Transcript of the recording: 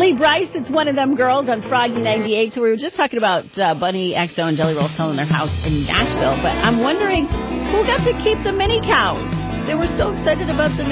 Lee Bryce, it's one of them girls on Froggy 98. So we were just talking about Bunny, XO, and Jelly Roll selling their house in Nashville. But I'm wondering who got to keep the mini cows. They were so excited about the